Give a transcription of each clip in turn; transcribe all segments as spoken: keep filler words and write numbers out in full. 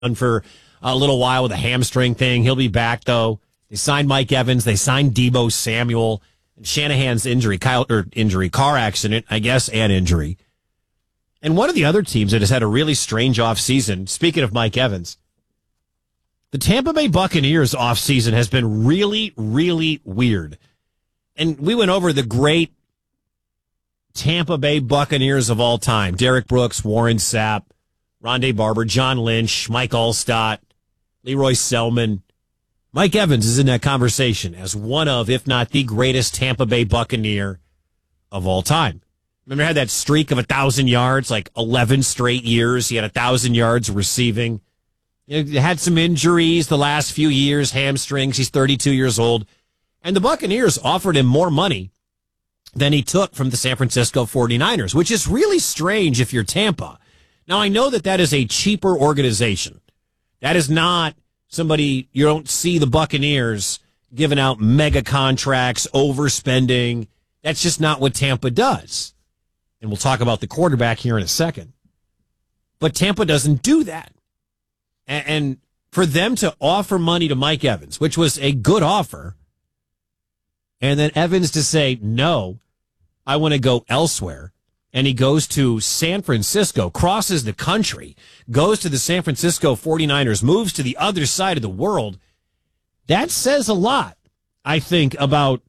for a little while with a hamstring thing. He'll be back, though. They signed Mike Evans. They signed Deebo Samuel. And Shanahan's injury, Kyle, or injury, car accident, I guess, and injury. And one of the other teams that has had a really strange offseason, speaking of Mike Evans, the Tampa Bay Buccaneers offseason has been really, really weird. And we went over the great Tampa Bay Buccaneers of all time. Derek Brooks, Warren Sapp, Rondé Barber, John Lynch, Mike Allstott, Leroy Selman. Mike Evans is in that conversation as one of, if not the greatest Tampa Bay Buccaneer of all time. Remember, he had that streak of a thousand yards, like eleven straight years. He had a thousand yards receiving. You know, he had some injuries the last few years, hamstrings. He's thirty-two years old. And the Buccaneers offered him more money than he took from the San Francisco forty-niners, which is really strange if you're Tampa. Now, I know that that is a cheaper organization. That is not somebody, you don't see the Buccaneers giving out mega contracts, overspending. That's just not what Tampa does. And we'll talk about the quarterback here in a second. But Tampa doesn't do that. And, and for them to offer money to Mike Evans, which was a good offer, and then Evans to say, no, I want to go elsewhere. And he goes to San Francisco, crosses the country, goes to the San Francisco forty-niners, moves to the other side of the world. That says a lot, I think, about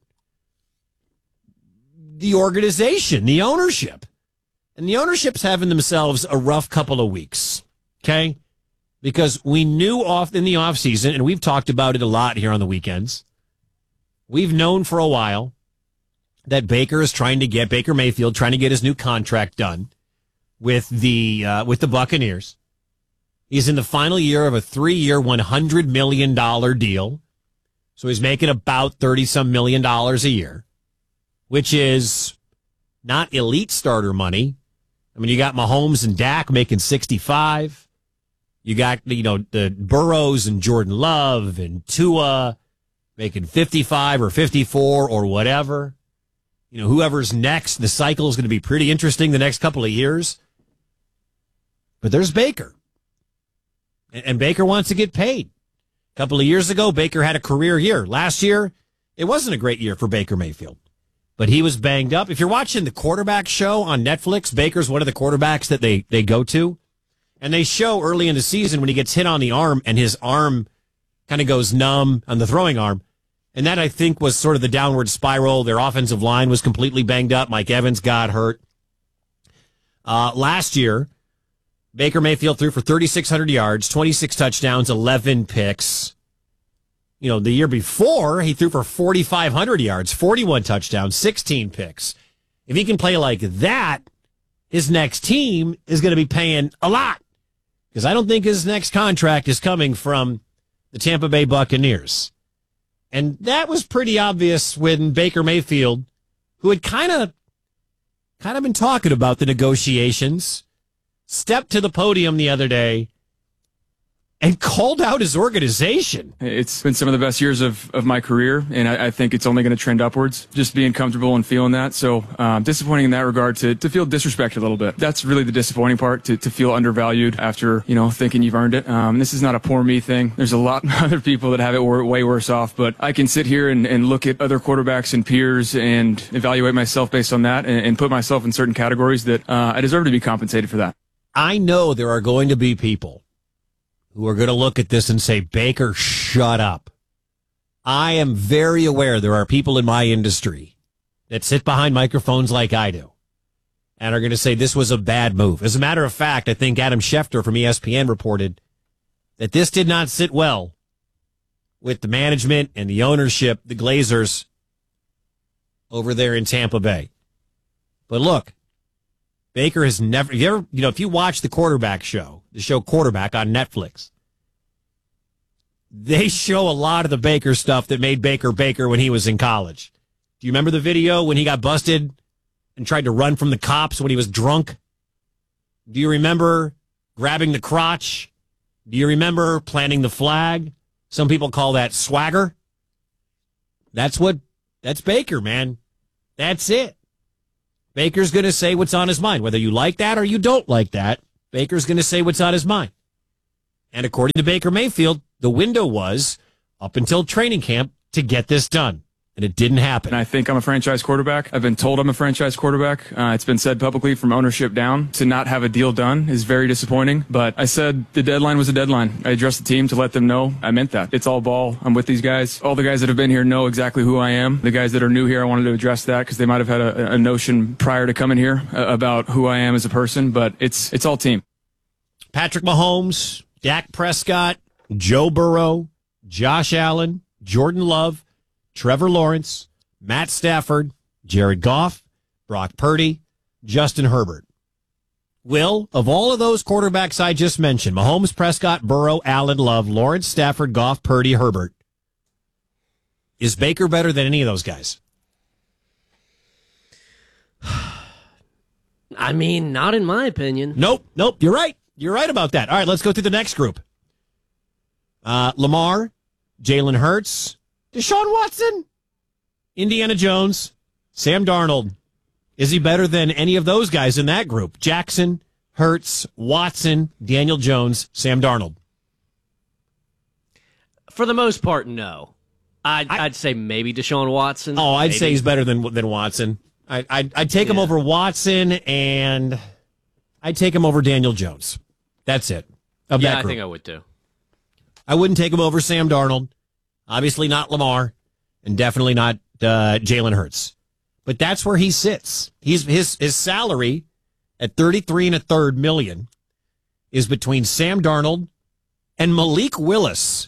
the organization, the ownership. And the ownership's having themselves a rough couple of weeks, okay? Because we knew off in the offseason, and we've talked about it a lot here on the weekends, we've known for a while that Baker is trying to get, Baker Mayfield trying to get his new contract done with the uh, with the Buccaneers. He's in the final year of a three-year, one hundred million dollars deal. So he's making about thirty-some million dollars a year, which is not elite starter money. I mean, you got Mahomes and Dak making sixty-five. You got, you know, the Burrows and Jordan Love and Tua making fifty-five or fifty-four or whatever. You know, whoever's next, the cycle is going to be pretty interesting the next couple of years. But there's Baker. And, and Baker wants to get paid. A couple of years ago, Baker had a career year. Last year, it wasn't a great year for Baker Mayfield. But he was banged up. If you're watching the quarterback show on Netflix, Baker's one of the quarterbacks that they, they go to. And they show early in the season when he gets hit on the arm and his arm kind of goes numb on the throwing arm. And that, I think, was sort of the downward spiral. Their offensive line was completely banged up. Mike Evans got hurt. Uh, last year, Baker Mayfield threw for thirty-six hundred yards, twenty-six touchdowns, eleven picks. You know, the year before, he threw for forty-five hundred yards, forty-one touchdowns, sixteen picks. If he can play like that, his next team is going to be paying a lot. Because I don't think his next contract is coming from the Tampa Bay Buccaneers. And that was pretty obvious when Baker Mayfield, who had kind of kind of been talking about the negotiations, stepped to the podium the other day and called out his organization. It's been some of the best years of, of my career, and I, I think it's only going to trend upwards, just being comfortable and feeling that. So um, disappointing in that regard to, to feel disrespected a little bit. That's really the disappointing part, to, to feel undervalued after, you know, thinking you've earned it. Um, this is not a poor me thing. There's a lot of other people that have it way worse off, but I can sit here and, and look at other quarterbacks and peers and evaluate myself based on that and, and put myself in certain categories that uh, I deserve to be compensated for that. I know there are going to be people who are going to look at this and say, Baker, shut up. I am very aware there are people in my industry that sit behind microphones like I do and are going to say this was a bad move. As a matter of fact, I think Adam Schefter from E S P N reported that this did not sit well with the management and the ownership, the Glazers, over there in Tampa Bay. But look, Baker has never, you ever, you know, if you watch the quarterback show, the show Quarterback on Netflix, they show a lot of the Baker stuff that made Baker Baker when he was in college. Do you remember the video when he got busted and tried to run from the cops when he was drunk? Do you remember grabbing the crotch? Do you remember planting the flag? Some people call that swagger. That's what, that's Baker, man. That's it. Baker's going to say what's on his mind. Whether you like that or you don't like that, Baker's going to say what's on his mind. And according to Baker Mayfield, the window was up until training camp to get this done. And it didn't happen. And I think I'm a franchise quarterback. I've been told I'm a franchise quarterback. Uh, it's been said publicly from ownership down. To not have a deal done is very disappointing. But I said the deadline was a deadline. I addressed the team to let them know I meant that. It's all ball. I'm with these guys. All the guys that have been here know exactly who I am. The guys that are new here, I wanted to address that because they might have had a, a notion prior to coming here uh, about who I am as a person. But it's it's all team. Patrick Mahomes, Dak Prescott, Joe Burrow, Josh Allen, Jordan Love, Trevor Lawrence, Matt Stafford, Jared Goff, Brock Purdy, Justin Herbert. Will, of all of those quarterbacks I just mentioned, Mahomes, Prescott, Burrow, Allen, Love, Lawrence, Stafford, Goff, Purdy, Herbert, is Baker better than any of those guys? I mean, not in my opinion. Nope, nope, you're right. You're right about that. All right, let's go through the next group. Uh, Lamar, Jalen Hurts, Deshaun Watson, Indiana Jones, Sam Darnold. Is he better than any of those guys in that group? Jackson, Hurts, Watson, Daniel Jones, Sam Darnold. For the most part, no. I'd, I, I'd say maybe Deshaun Watson. Oh, I'd maybe. say he's better than than Watson. I, I'd, I'd take him Yeah. over Watson, and I'd take him over Daniel Jones. That's it. Of Yeah, that I group. think I would too. I wouldn't take him over Sam Darnold. Obviously not Lamar, and definitely not uh, Jalen Hurts. But that's where he sits. He's his his salary at thirty-three and a third million is between Sam Darnold and Malik Willis.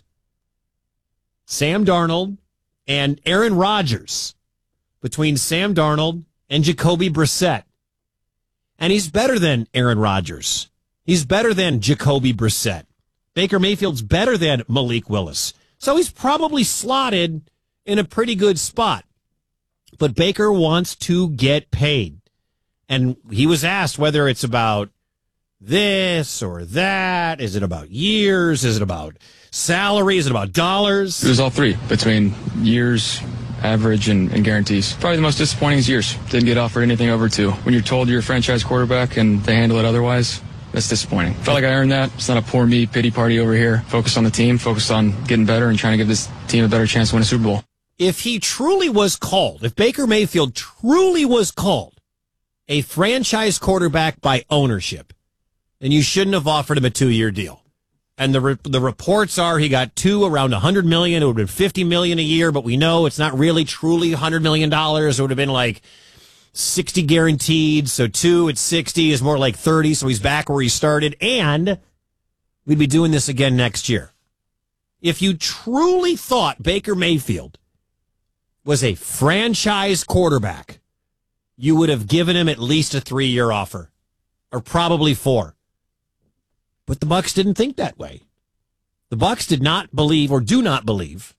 Sam Darnold and Aaron Rodgers, between Sam Darnold and Jacoby Brissett. And he's better than Aaron Rodgers. He's better than Jacoby Brissett. Baker Mayfield's better than Malik Willis. So he's probably slotted in a pretty good spot. But Baker wants to get paid. And he was asked whether it's about this or that. Is it about years? Is it about salary? Is it about dollars? It was all three, between years, average, and, and guarantees. Probably the most disappointing is years. Didn't get offered anything over two. When you're told you're a franchise quarterback and they handle it otherwise, that's disappointing. Felt like I earned that. It's not a poor me pity party over here. Focus on the team, focus on getting better and trying to give this team a better chance to win a Super Bowl. If he truly was called, if Baker Mayfield truly was called a franchise quarterback by ownership, then you shouldn't have offered him a two-year deal. And the re- the reports are he got two around one hundred million dollars. It would have been fifty million dollars a year, but we know it's not really truly one hundred million dollars. It would have been like sixty guaranteed. So two at sixty is more like thirty. So he's back where he started. And we'd be doing this again next year. If you truly thought Baker Mayfield was a franchise quarterback, you would have given him at least a three-year offer, or probably four. But the Bucs didn't think that way. The Bucs did not believe, or do not believe,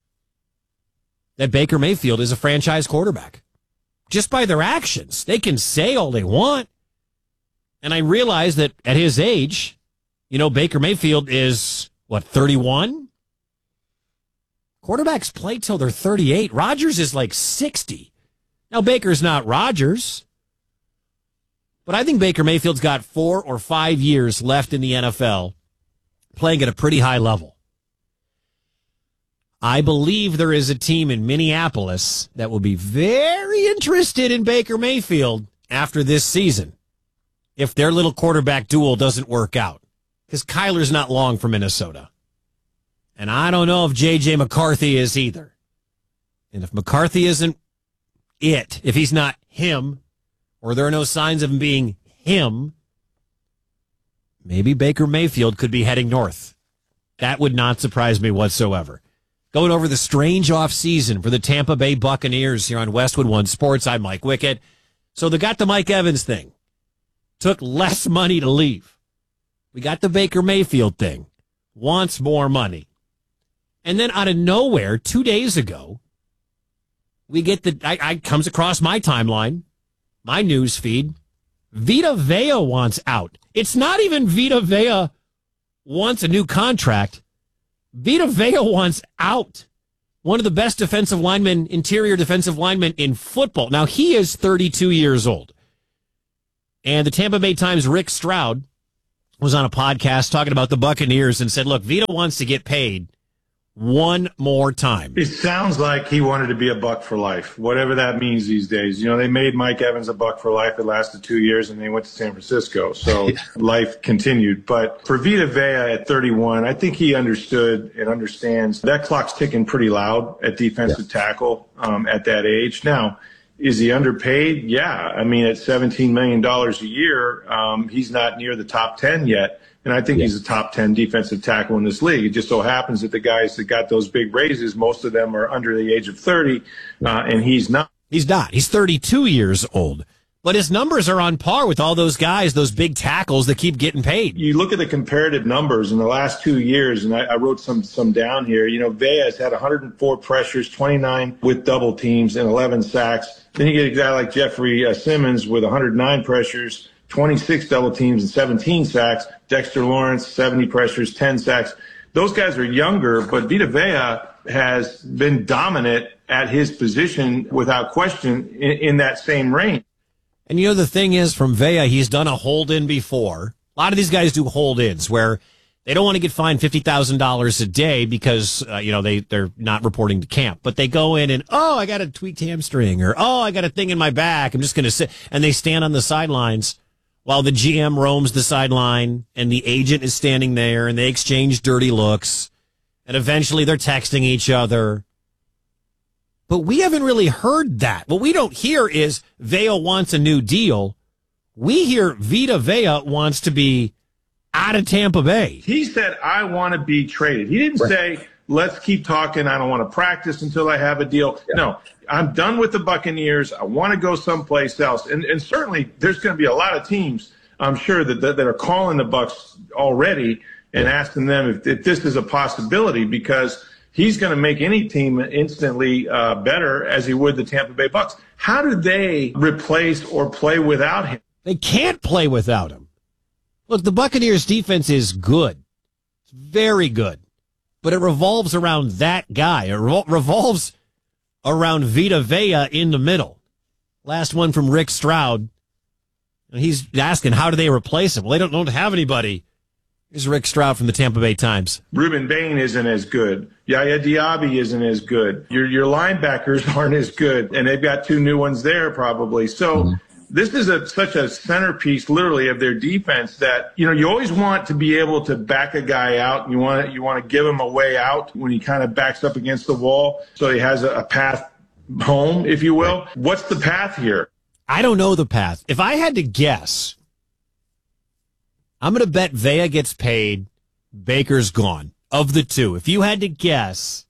that Baker Mayfield is a franchise quarterback. Just by their actions. They can say all they want. And I realize that at his age, you know, Baker Mayfield is, what, thirty-one? Quarterbacks play till they're thirty-eight. Rodgers is like sixty. Now, Baker's not Rodgers. But I think Baker Mayfield's got four or five years left in the N F L playing at a pretty high level. I believe there is a team in Minneapolis that will be very interested in Baker Mayfield after this season if their little quarterback duel doesn't work out. Because Kyler's not long for Minnesota. And I don't know if J J McCarthy is either. And if McCarthy isn't it, if he's not him, or there are no signs of him being him, maybe Baker Mayfield could be heading north. That would not surprise me whatsoever. Going over the strange offseason for the Tampa Bay Buccaneers here on Westwood One Sports. I'm Mike Wickett. So they got the Mike Evans thing. Took less money to leave. We got the Baker Mayfield thing. Wants more money. And then out of nowhere, two days ago, we get the, I, I comes across my timeline, my news feed. Vita Vea wants out. It's not even Vita Vea wants a new contract. Vita Vea wants out. One of the best defensive linemen, interior defensive linemen in football. Now, he is thirty-two years old. And the Tampa Bay Times' Rick Stroud was on a podcast talking about the Buccaneers and said, look, Vita wants to get paid one more time. It sounds like he wanted to be a Buck for life, whatever that means these days. You know, they made Mike Evans a Buck for life. It lasted two years, and they went to San Francisco. So life continued. But for Vita Vea at thirty-one, I think he understood and understands that clock's ticking pretty loud at defensive yeah. tackle um, at that age. Now, is he underpaid? Yeah. I mean, at seventeen million dollars a year, um, he's not near the top ten yet. And I think yeah. he's a top ten defensive tackle in this league. It just so happens that the guys that got those big raises, most of them are under the age of thirty, uh, and he's not. He's not. He's thirty-two years old. But his numbers are on par with all those guys, those big tackles that keep getting paid. You look at the comparative numbers in the last two years, and I, I wrote some some down here. You know, Vea has had one hundred four pressures, twenty-nine with double teams, and eleven sacks. Then you get a guy like Jeffrey uh, Simmons with one hundred nine pressures, twenty-six double teams, and seventeen sacks. Dexter Lawrence, seventy pressures, ten sacks. Those guys are younger, but Vita Vea has been dominant at his position without question in, in that same range. And you know, the thing is, from Vea, he's done a hold-in before. A lot of these guys do hold-ins where they don't want to get fined fifty thousand dollars a day because, uh, you know, they, they're not reporting to camp. But they go in and, oh, I got a tweaked hamstring, or, oh, I got a thing in my back. I'm just going to sit. And they stand on the sidelines while the G M roams the sideline and the agent is standing there, and they exchange dirty looks. And eventually they're texting each other. But we haven't really heard that. What we don't hear is Vea wants a new deal. We hear Vita Vea wants to be out of Tampa Bay. He said, I want to be traded. He didn't right. say, let's keep talking. I don't want to practice until I have a deal. Yeah. No, I'm done with the Buccaneers. I want to go someplace else. And, and certainly there's going to be a lot of teams, I'm sure, that, that, that are calling the Bucs already and yeah. asking them if, if this is a possibility, because he's going to make any team instantly uh, better, as he would the Tampa Bay Bucs. How do they replace or play without him? They can't play without him. Look, the Buccaneers defense is good. It's very good. But it revolves around that guy. It revol- revolves around Vita Vea in the middle. Last one from Rick Stroud. He's asking, how do they replace him? Well, they don't, don't have anybody. Here's Rick Stroud from the Tampa Bay Times. Ruben Bain isn't as good. Yaya Diaby isn't as good. Your your linebackers aren't as good, and they've got two new ones there probably. So mm-hmm. this is a, such a centerpiece, literally, of their defense that, you know, you always want to be able to back a guy out. And you want to, you want to give him a way out when he kind of backs up against the wall, so he has a, a path home, if you will. Right. What's the path here? I don't know the path. If I had to guess, I'm going to bet Vea gets paid, Baker's gone. Of the two, if you had to guess,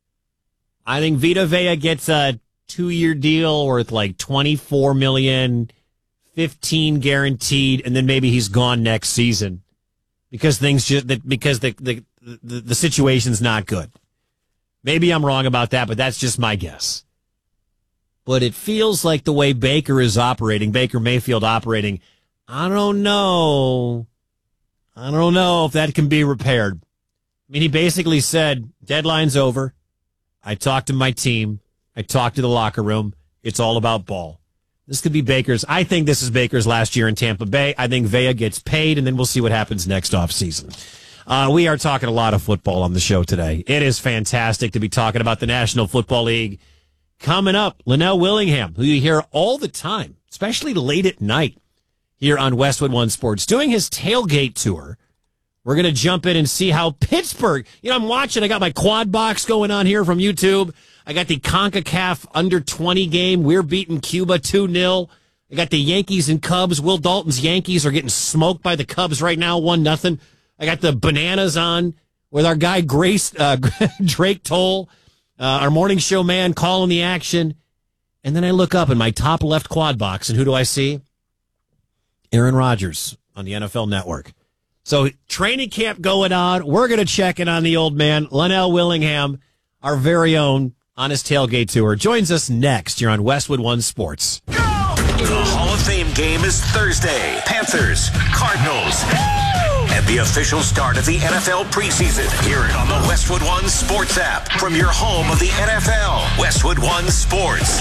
I think Vita Vea gets a two-year deal worth like twenty-four million dollars, fifteen guaranteed, and then maybe he's gone next season because things just because the the the, the situation's not good. Maybe I'm wrong about that, but that's just my guess. But it feels like the way Baker is operating, Baker Mayfield operating, I don't know. I don't know if that can be repaired. I mean, he basically said, deadline's over. I talked to my team. I talked to the locker room. It's all about ball. This could be Baker's. I think this is Baker's last year in Tampa Bay. I think Vea gets paid, and then we'll see what happens next offseason. Uh, we are talking a lot of football on the show today. It is fantastic to be talking about the National Football League. Coming up, Linnell Willingham, who you hear all the time, especially late at night here on Westwood One Sports, doing his tailgate tour. We're going to jump in and see how Pittsburgh, you know, I'm watching. I got my quad box going on here from YouTube. I got the CONCACAF under twenty game. We're beating Cuba two nil. I got the Yankees and Cubs. Will Dalton's Yankees are getting smoked by the Cubs right now, one nothing. I got the bananas on with our guy Grace uh, Drake Toll, uh, our morning show man, calling the action. And then I look up in my top left quad box, and who do I see? Aaron Rodgers on the N F L Network. So training camp going on. We're going to check in on the old man, Linnell Willingham, our very own, on his tailgate tour. Joins us next here on Westwood One Sports. Go! The Hall of Fame game is Thursday. Panthers, Cardinals, Woo! And the official start of the N F L preseason. Hear it on the Westwood One Sports app from your home of the N F L. Westwood One Sports.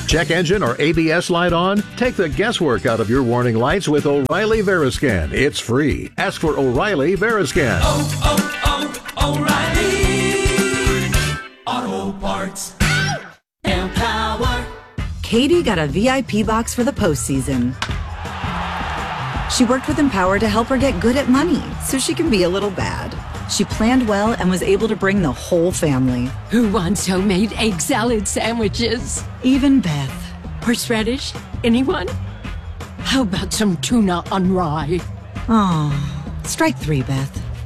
Check engine or A B S light on? Take the guesswork out of your warning lights with O'Reilly Veriscan. It's free. Ask for O'Reilly Veriscan. Oh, oh, oh, O'Reilly Auto Parts. Empower. Katie got a V I P box for the postseason. She worked with Empower to help her get good at money so she can be a little bad. She planned well and was able to bring the whole family. Who wants homemade egg salad sandwiches? Even Beth. Horseradish? Anyone? How about some tuna on rye? Oh, strike three, Beth.